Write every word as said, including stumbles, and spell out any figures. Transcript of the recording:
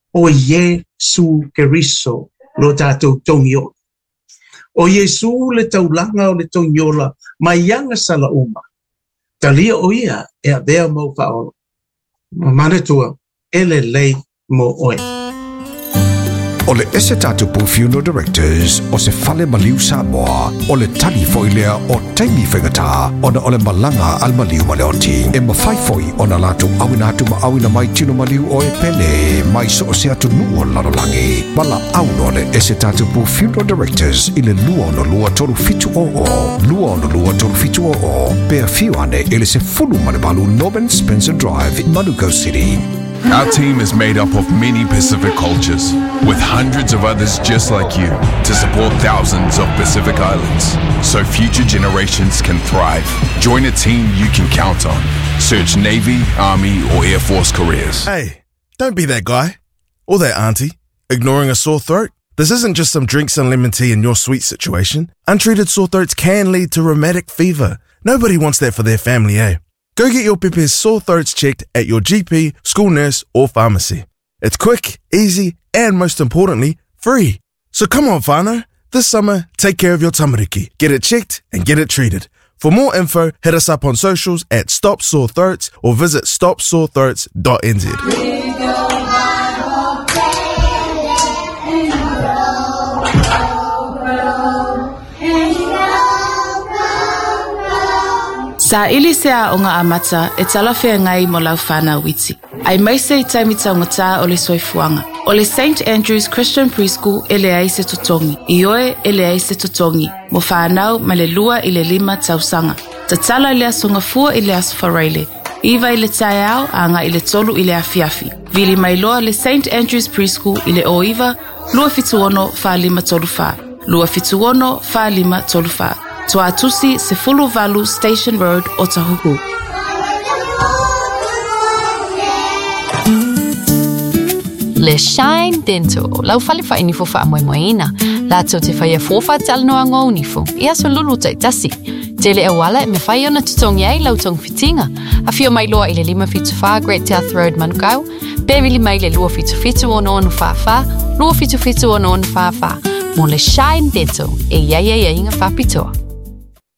o Yesu Keriso lo tātou tongio. O Yesu le taulanga o le tongiola maianga sala uma. Talia o ia e a bea mo whaoro. Mamanetua, ele lei mo oe. O le ese tatu pu funeral directors o se fale maliu Samoa o le tali foilea o taimi whengata o na o le malanga al maliu maleoti e mawhai foi o na latu awina atu ma awina mai tino maliu o e pene mai so o se atu nuo lalolangi mala auno le ese tatu pu funeral directors i le lua o no lua toru fitu o o lua o no lua toru fitu o o pea fiu ane ele se fulu manebalu Norman Spencer Drive in Manukau City. Our team is made up of many Pacific cultures, with hundreds of others just like you, to support thousands of Pacific Islands, so future generations can thrive. Join a team you can count on. Search Navy, Army, or Air Force careers. Hey, don't be that guy, or that auntie, ignoring a sore throat. This isn't just some drinks and lemon tea in your sweet situation. Untreated sore throats can lead to rheumatic fever. Nobody wants that for their family, eh? Go get your Pepe's sore throats checked at your G P, school nurse, or pharmacy. It's quick, easy, and most importantly, free. So come on, whānau. This summer, take care of your tamariki. Get it checked and get it treated. For more info, hit us up on socials at Stop Sore Throats or visit stop sore throats dot n z. Sa ili sea o ngā amata e talawhia ngai mo lau whānau witi. Ai maise i taimita o ngā o le soifuanga. O le Saint Andrews Christian Preschool e le ai se totongi. I oe e le ai se totongi. Mo whānau ma le lua i le lima tausanga. Ta tala le asonga fua i le aswhareile. Iwa i le tae au anga i le tolu i le afiafi. Vili mai loa le Saint Andrews Preschool i le oiva, lua fituono wha lima tolu wha. Lua fituono wha lima tolu wha. Toa tusi se Fulu Valu Station Road o Tahuhu. Le Shine Dental, lau fale fa inifo fa moe moeina. La to te faya fofa tal no ango unifo. Ia so lulu tai tasi. Tele e wala me faya na tutongi ai lau tong fitinga. A fio mai loa ile lima fitu fa Great South Road Manukau. Pevili mai le lua fitu fitu ono ono fa fa. Lua fitu fitu ono ono fa fa. Mo le Shine Dental e ia ia ia inga fa pitoa.